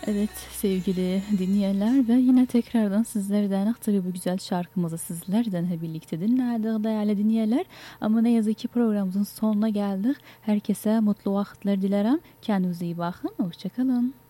Evet sevgili dinleyenler ve yine tekrardan sizlerden aktarı bu güzel şarkımızı sizlerden hep birlikte dinledik değerli dinleyenler. Ama ne yazık ki programımızın sonuna geldik. Herkese mutlu vakitler dilerim. Kendinize iyi bakın. Hoşçakalın.